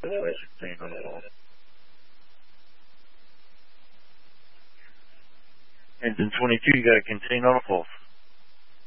2016 on the wall. Engine 22, you got to continue on a pulse.